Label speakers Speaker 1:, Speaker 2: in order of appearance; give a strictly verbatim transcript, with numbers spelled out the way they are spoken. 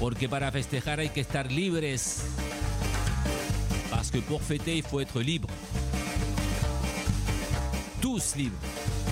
Speaker 1: Porque para festejar hay que estar libres. Parce que pour fêter, il faut être libre. Tous libres.